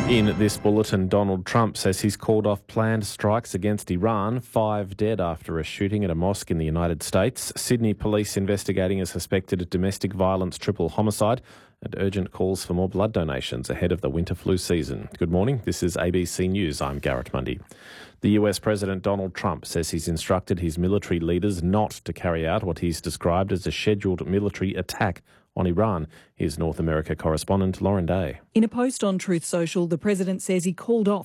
In this bulletin, Donald Trump says he's called off planned strikes against Iran, 5 dead after a shooting at a mosque in the United States. Sydney police investigating a suspected domestic violence triple homicide, and urgent calls for more blood donations ahead of the winter flu season. Good morning, this is ABC News. I'm Garrett Mundy. The US President Donald Trump says he's instructed his military leaders not to carry out what he's described as a scheduled military attack on Iran. Here's North America correspondent Lauren Day. In a post on Truth Social, the president says he called off